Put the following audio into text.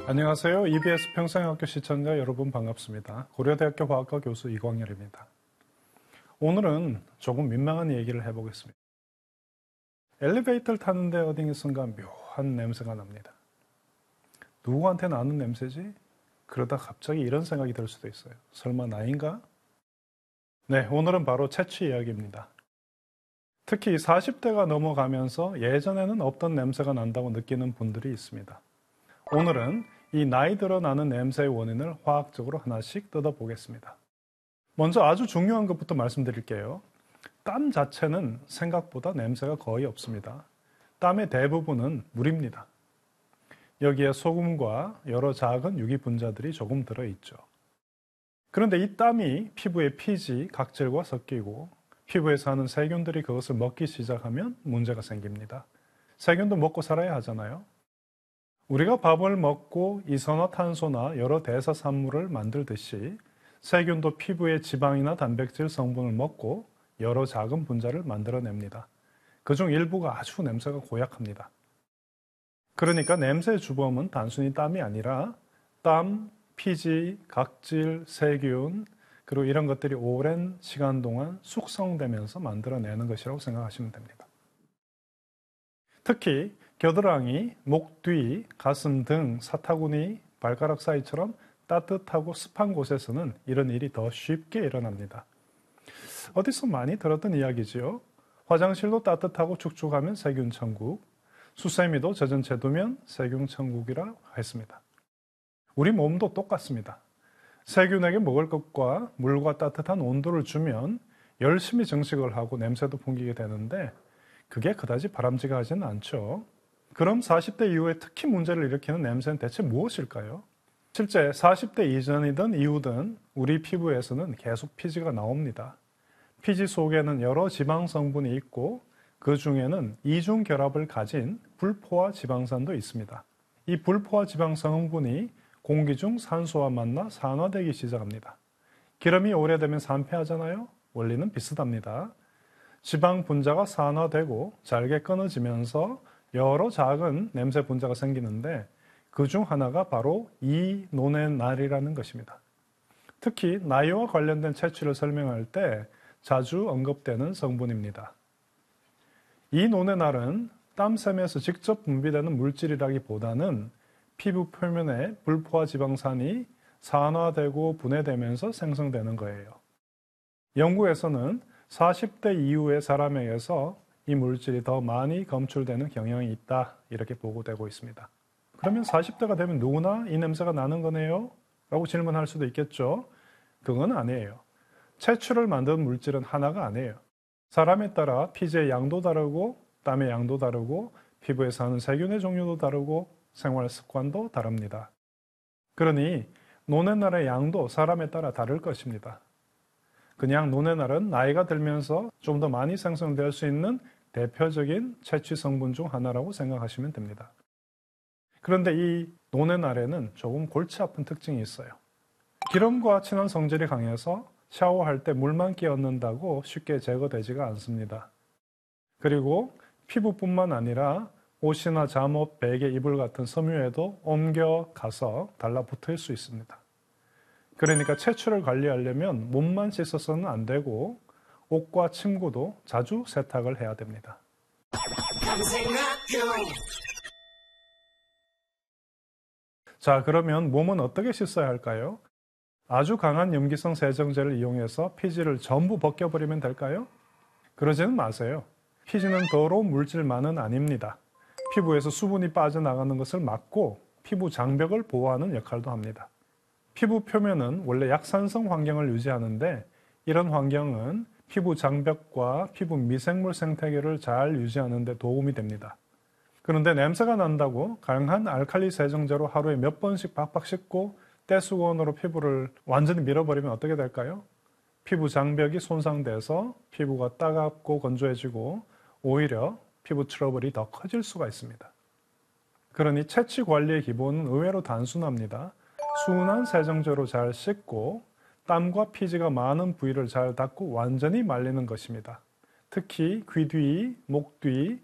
안녕하세요. EBS 평생학교 시청자 여러분 반갑습니다. 고려대학교 과학과 교수 이광열입니다. 오늘은 조금 민망한 얘기를 해보겠습니다. 엘리베이터를 타는데 어디선가 묘한 냄새가 납니다. 누구한테 나는 냄새지? 그러다 갑자기 이런 생각이 들 수도 있어요. 설마 나인가? 네, 오늘은 바로 채취 이야기입니다. 특히 40대가 넘어가면서 예전에는 없던 냄새가 난다고 느끼는 분들이 있습니다. 오늘은 이 나이 들어 나는 냄새의 원인을 화학적으로 하나씩 뜯어보겠습니다. 먼저 아주 중요한 것부터 말씀드릴게요. 땀 자체는 생각보다 냄새가 거의 없습니다. 땀의 대부분은 물입니다. 여기에 소금과 여러 작은 유기 분자들이 조금 들어있죠. 그런데 이 땀이 피부의 피지, 각질과 섞이고 피부에 사는 세균들이 그것을 먹기 시작하면 문제가 생깁니다. 세균도 먹고 살아야 하잖아요. 우리가 밥을 먹고 이산화탄소나 여러 대사산물을 만들듯이 세균도 피부의 지방이나 단백질 성분을 먹고 여러 작은 분자를 만들어냅니다. 그중 일부가 아주 냄새가 고약합니다. 그러니까 냄새의 주범은 단순히 땀이 아니라 땀, 피지, 각질, 세균, 그리고 이런 것들이 오랜 시간 동안 숙성되면서 만들어내는 것이라고 생각하시면 됩니다. 특히 겨드랑이, 목 뒤, 가슴 등 사타구니, 발가락 사이처럼 따뜻하고 습한 곳에서는 이런 일이 더 쉽게 일어납니다. 어디서 많이 들었던 이야기지요. 화장실도 따뜻하고 축축하면 세균 천국, 수세미도 젖은 채 두면 세균 천국이라 했습니다. 우리 몸도 똑같습니다. 세균에게 먹을 것과 물과 따뜻한 온도를 주면 열심히 증식을 하고 냄새도 풍기게 되는데 그게 그다지 바람직하지는 않죠. 그럼 40대 이후에 특히 문제를 일으키는 냄새는 대체 무엇일까요? 실제 40대 이전이든 이후든 우리 피부에서는 계속 피지가 나옵니다. 피지 속에는 여러 지방 성분이 있고 그 중에는 이중 결합을 가진 불포화 지방산도 있습니다. 이 불포화 지방 성분이 공기 중 산소와 만나 산화되기 시작합니다. 기름이 오래되면 산패하잖아요? 원리는 비슷합니다. 지방 분자가 산화되고 잘게 끊어지면서 여러 작은 냄새 분자가 생기는데 그 중 하나가 바로 이노넨알이라는 것입니다. 특히 나이와 관련된 채취를 설명할 때 자주 언급되는 성분입니다. 이노넨알은 땀샘에서 직접 분비되는 물질이라기보다는 피부 표면에 불포화 지방산이 산화되고 분해되면서 생성되는 거예요. 연구에서는 40대 이후의 사람에게서 이 물질이 더 많이 검출되는 경향이 있다 이렇게 보고되고 있습니다. 그러면 40대가 되면 누구나 이 냄새가 나는 거네요? 라고 질문할 수도 있겠죠. 그건 아니에요. 채취를 만든 물질은 하나가 아니에요. 사람에 따라 피지의 양도 다르고 땀의 양도 다르고 피부에 사는 세균의 종류도 다르고 생활 습관도 다릅니다. 그러니 노넨알의 양도 사람에 따라 다를 것입니다. 그냥 노넨알은 나이가 들면서 좀 더 많이 생성될 수 있는 대표적인 채취 성분 중 하나라고 생각하시면 됩니다. 그런데 이 노넨알에는 조금 골치 아픈 특징이 있어요. 기름과 친환 성질이 강해서 샤워할 때 물만 끼얹는다고 쉽게 제거되지가 않습니다. 그리고 피부뿐만 아니라 옷이나 잠옷, 베개, 이불 같은 섬유에도 옮겨가서 달라붙을 수 있습니다. 그러니까 채취를 관리하려면 몸만 씻어서는 안 되고 옷과 침구도 자주 세탁을 해야 됩니다. 자, 그러면 몸은 어떻게 씻어야 할까요? 아주 강한 염기성 세정제를 이용해서 피지를 전부 벗겨버리면 될까요? 그러지는 마세요. 피지는 더러운 물질만은 아닙니다. 피부에서 수분이 빠져나가는 것을 막고 피부 장벽을 보호하는 역할도 합니다. 피부 표면은 원래 약산성 환경을 유지하는데 이런 환경은 피부 장벽과 피부 미생물 생태계를 잘 유지하는 데 도움이 됩니다. 그런데 냄새가 난다고 강한 알칼리 세정제로 하루에 몇 번씩 박박 씻고 떼수건으로 피부를 완전히 밀어버리면 어떻게 될까요? 피부 장벽이 손상돼서 피부가 따갑고 건조해지고 오히려 피부 트러블이 더 커질 수가 있습니다. 그러니 채취 관리의 기본은 의외로 단순합니다. 순한 세정제로 잘 씻고 땀과 피지가 많은 부위를 잘 닦고 완전히 말리는 것입니다. 특히 귀 뒤, 목 뒤,